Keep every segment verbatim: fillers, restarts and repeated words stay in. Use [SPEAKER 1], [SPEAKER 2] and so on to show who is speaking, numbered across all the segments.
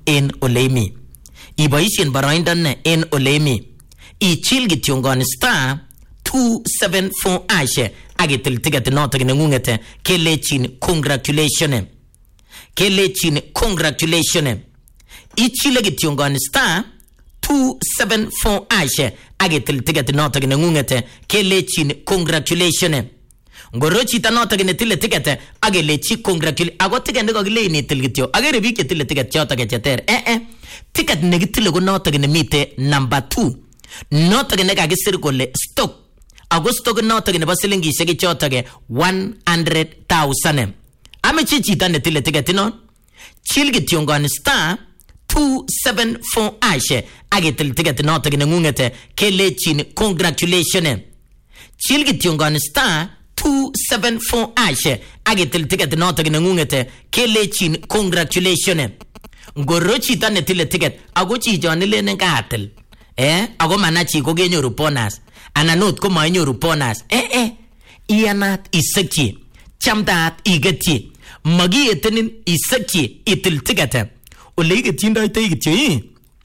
[SPEAKER 1] en oleimi. Iboisien boroindo ne en oleimi. Ichil kityongon star two seven four ashe agitil ticket noto nengunget kelechin congratulations. Kelechin congratulations. Ichile kityongon star two seven four ashe agitil ticket noto nengunget kelechin congratulations. Ngoro chita noto genetile ticket agelechi congratulate ago ticket nego gile ni til kityo agere bi ketile ticket choto gecheter eh eh ticket negitile go noto genemite number two noto genega gisir kole stock ago stock noto geneba silingi shege choto ge one hundred thousand ame chi chita netile ticket non chil gityongon star two seven four ashe agetil ticket noto genengungete kelechin congratulations. Chil gityongon star two seven four ashe agetil ticket noto genengungete kelechin congratulations. Ngoro chita netile ticket ago chi jonile nengatel eh ago manachi ko genyoru bonus ananot ko manyoru bonus eh eh iyanat isekchi chamdat igeti magi etenin isekchi itil ticket ole igetindo tayigityo yi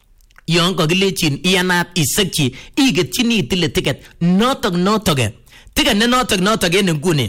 [SPEAKER 1] yon ko gilechin iyanat isekchi igetini itil ticket notok notok ticket ne notok notok en nguni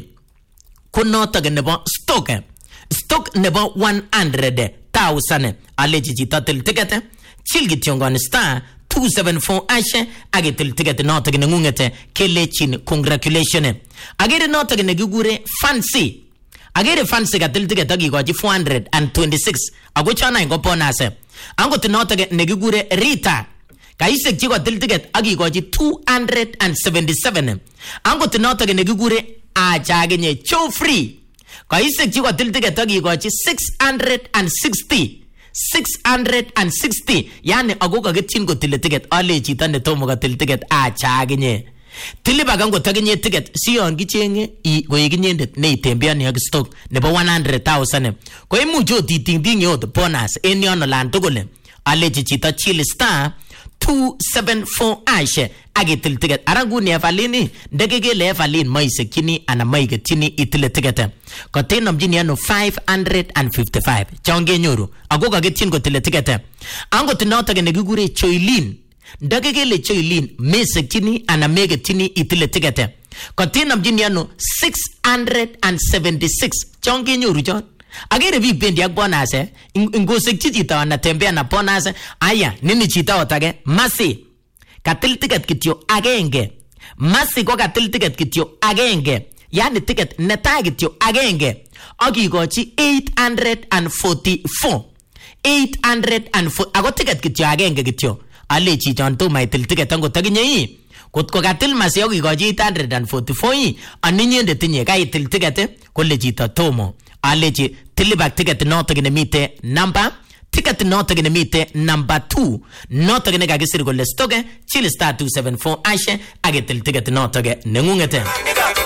[SPEAKER 1] ko notok nebo stock stock nebo one hundred thousand aleji chita til ticket chil gityongon star two seven four ashe agetil ticket notok nengungete kelechin congratulations. Agere notok negigure fancy agere fancy gatil ticket agigoji four hundred twenty-six ago chana ingo bonus angot notok negigure Rita kaisek chiko til ticket agigoji two hundred seventy-seven angot notok negigure achagenye show free kaisek chiko til ticket agigoji six hundred sixty six hundred sixty yani ago kagetchin ko til ticket ale chita ne tomo ka til ticket achagenye tiliba gango tagenye ticket siyon gichenge i goyiginyendet ne itembeani ak stock nebo one hundred thousand ko imucho titingding yot bonus en yon lan tugule ale chita chili star two seven four ashe agetil ticket aranguni afalini ndegegele afalin maisekini ana maigetini itil ticket ko tenomjini ano five hundred fifty-five chonge nyoru ago kagetchin ko til ticket angot noto genegigure Choilin ndagegele Choilin mesekini ana megetini itil ticket ko tenomjini ano six hundred seventy-six chonge nyoru chon agere bi bendi ak bonus eh ingosek chita anatembea na bonus aya nini chita otage masi katil ticket kityo agenge masi ko katil ticket kityo agenge yani ticket netai kityo agenge agigochi eight hundred forty-four eight hundred four ago ticket kityo agenge kityo ale chi jon to my til ticket ango taginye yi kot ko katil masi agigochi eight hundred forty-four yi aninyende tinye kai til ticket kolle chita tomo aleji tilibak ticket noto genemite number ticket noto genemite number two noto genega gisir golle stoge chili star two seven four ashe agetil ticket noto ge nengungete